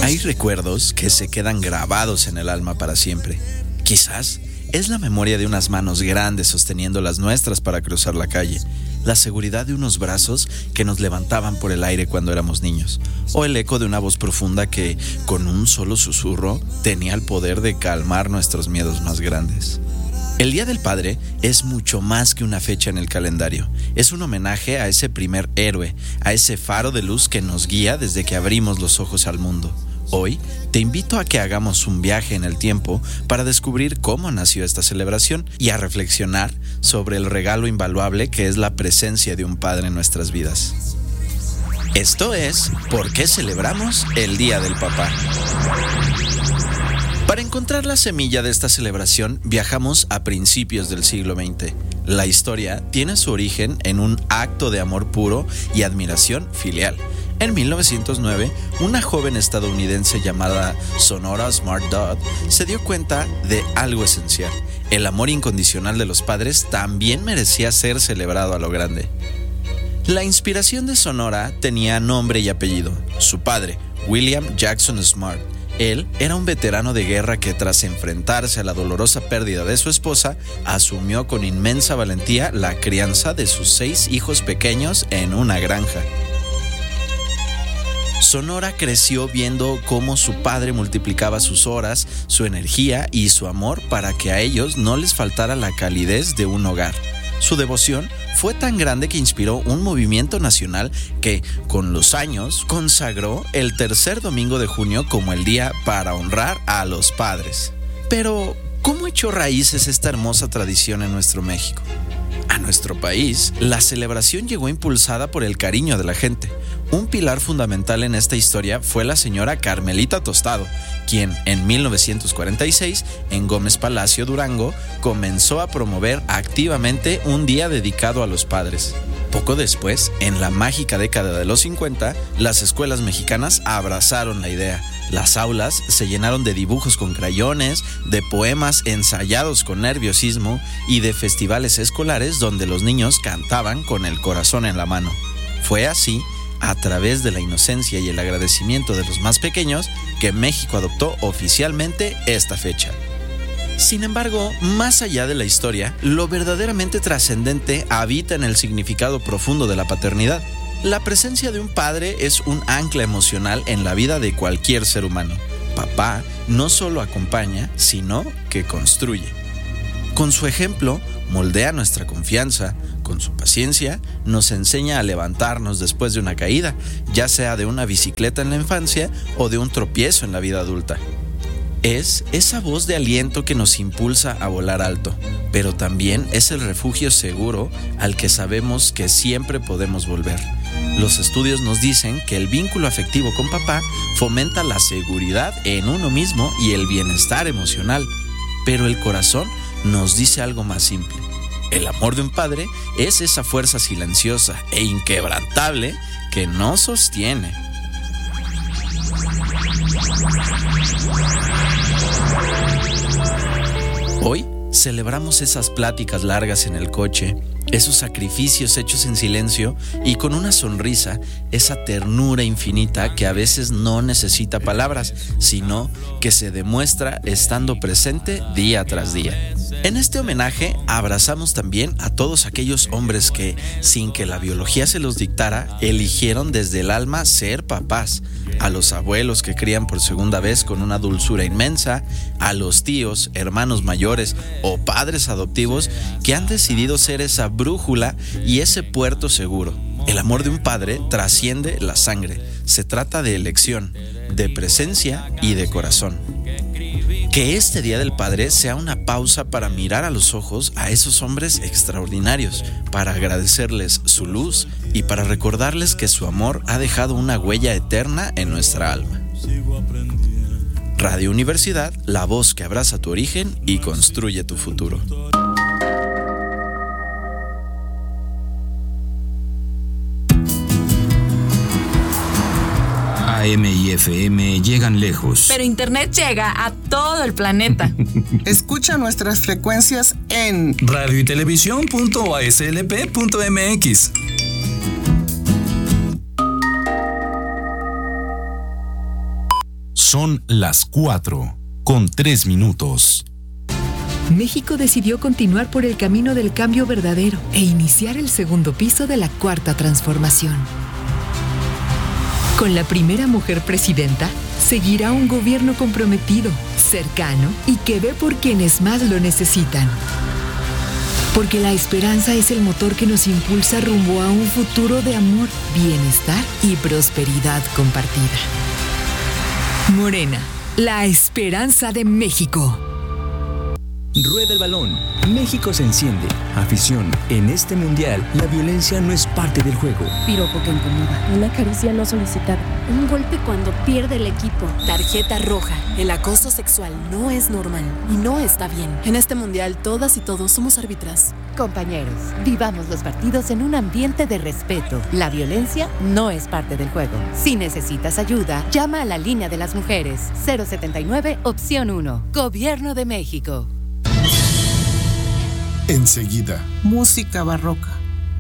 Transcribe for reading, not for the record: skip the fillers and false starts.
Hay recuerdos que se quedan grabados en el alma para siempre. Quizás es la memoria de unas manos grandes sosteniendo las nuestras para cruzar la calle, la seguridad de unos brazos que nos levantaban por el aire cuando éramos niños, o el eco de una voz profunda que, con un solo susurro, tenía el poder de calmar nuestros miedos más grandes. El Día del Padre es mucho más que una fecha en el calendario. Es un homenaje a ese primer héroe, a ese faro de luz que nos guía desde que abrimos los ojos al mundo. Hoy te invito a que hagamos un viaje en el tiempo para descubrir cómo nació esta celebración y a reflexionar sobre el regalo invaluable que es la presencia de un padre en nuestras vidas. Esto es ¿Por qué celebramos el Día del Papá? Para encontrar la semilla de esta celebración, viajamos a principios del siglo XX. La historia tiene su origen en un acto de amor puro y admiración filial. En 1909, una joven estadounidense llamada Sonora Smart Dodd se dio cuenta de algo esencial. El amor incondicional de los padres también merecía ser celebrado a lo grande. La inspiración de Sonora tenía nombre y apellido. Su padre, William Jackson Smart. Él era un veterano de guerra que, tras enfrentarse a la dolorosa pérdida de su esposa, asumió con inmensa valentía la crianza de sus 6 hijos pequeños en una granja. Sonora creció viendo cómo su padre multiplicaba sus horas, su energía y su amor para que a ellos no les faltara la calidez de un hogar. Su devoción fue tan grande que inspiró un movimiento nacional que, con los años, consagró el tercer domingo de junio como el día para honrar a los padres. Pero, ¿cómo echó raíces esta hermosa tradición en nuestro México? A nuestro país, la celebración llegó impulsada por el cariño de la gente. Un pilar fundamental en esta historia fue la señora Carmelita Tostado, quien en 1946, en Gómez Palacio, Durango, comenzó a promover activamente un día dedicado a los padres. Poco después, en la mágica década de los 50, las escuelas mexicanas abrazaron la idea. Las aulas se llenaron de dibujos con crayones, de poemas ensayados con nerviosismo y de festivales escolares donde los niños cantaban con el corazón en la mano. Fue así, a través de la inocencia y el agradecimiento de los más pequeños, que México adoptó oficialmente esta fecha. Sin embargo, más allá de la historia, lo verdaderamente trascendente habita en el significado profundo de la paternidad. La presencia de un padre es un ancla emocional en la vida de cualquier ser humano. Papá no solo acompaña, sino que construye. Con su ejemplo, moldea nuestra confianza. Con su paciencia, nos enseña a levantarnos después de una caída, ya sea de una bicicleta en la infancia o de un tropiezo en la vida adulta. Es esa voz de aliento que nos impulsa a volar alto, pero también es el refugio seguro al que sabemos que siempre podemos volver. Los estudios nos dicen que el vínculo afectivo con papá fomenta la seguridad en uno mismo y el bienestar emocional, pero el corazón nos dice algo más simple. El amor de un padre es esa fuerza silenciosa e inquebrantable que nos sostiene. Hoy celebramos esas pláticas largas en el coche, esos sacrificios hechos en silencio y con una sonrisa, esa ternura infinita que a veces no necesita palabras, sino que se demuestra estando presente día tras día. En este homenaje abrazamos también a todos aquellos hombres que, sin que la biología se los dictara, eligieron desde el alma ser papás, a los abuelos que crían por segunda vez con una dulzura inmensa, a los tíos, hermanos mayores o padres adoptivos que han decidido ser esa brújula y ese puerto seguro. El amor de un padre trasciende la sangre. Se trata de elección, de presencia y de corazón. Que este Día del Padre sea una pausa para mirar a los ojos a esos hombres extraordinarios, para agradecerles su luz y para recordarles que su amor ha dejado una huella eterna en nuestra alma. Radio Universidad, la voz que abraza tu origen y construye tu futuro. AM y FM llegan lejos. Pero Internet llega a todo el planeta. Escucha nuestras frecuencias en radio y televisión.aslp.mx. Son las 4:03. México decidió continuar por el camino del cambio verdadero e iniciar el segundo piso de la Cuarta Transformación. Con la primera mujer presidenta, seguirá un gobierno comprometido, cercano y que ve por quienes más lo necesitan. Porque la esperanza es el motor que nos impulsa rumbo a un futuro de amor, bienestar y prosperidad compartida. Morena, la esperanza de México. Rueda el balón. México se enciende. Afición. En este mundial, la violencia no es parte del juego. Piropo que incomoda. Una caricia no solicitada. Un golpe cuando pierde el equipo. Tarjeta roja. El acoso sexual no es normal y no está bien. En este mundial, todas y todos somos árbitras. Compañeros, vivamos los partidos en un ambiente de respeto. La violencia no es parte del juego. Si necesitas ayuda, llama a la línea de las mujeres. 079, opción 1. Gobierno de México. Enseguida. Música barroca.